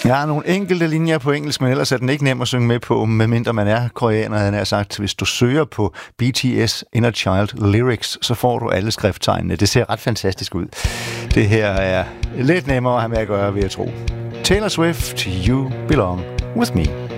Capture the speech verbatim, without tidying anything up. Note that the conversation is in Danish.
Jeg har nogle enkelte linjer på engelsk, men ellers er den ikke nem at synge med på, medmindre man er koreaner, havde jeg sagt. Hvis du søger på B T S Inner Child Lyrics, så får du alle skrifttegnene. Det ser ret fantastisk ud. Det her er lidt nemmere at have med at gøre, vil jeg tro. Taylor Swift, You Belong With Me.